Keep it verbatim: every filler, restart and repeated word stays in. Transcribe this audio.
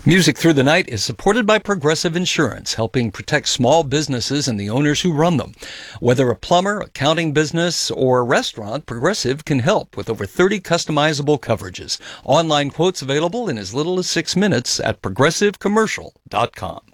Music Through the Night is supported by Progressive Insurance, helping protect small businesses and the owners who run them. Whether a plumber, accounting business, or a restaurant, Progressive can help with over thirty customizable coverages. Online quotes available in as little as six minutes at progressive commercial dot com.